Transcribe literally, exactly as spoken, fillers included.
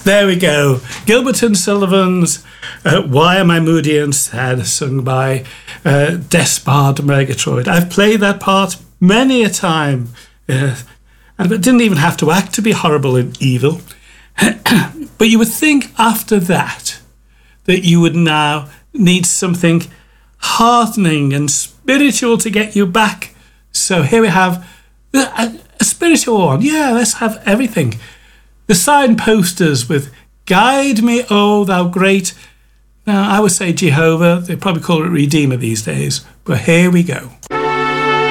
There we go. Gilbert and Sullivan's uh, Why Am I Moody and Sad, sung by uh, Despard Murgatroyd. I've played that part many a time, uh, and it didn't even have to act to be horrible and evil. But you would think after that that you would now need something heartening and spiritual to get you back. So here we have a, a spiritual one. Yeah, let's have everything. The signposters with Guide Me, O Thou Great. Now, I would say Jehovah. They probably call it Redeemer these days. But here we go.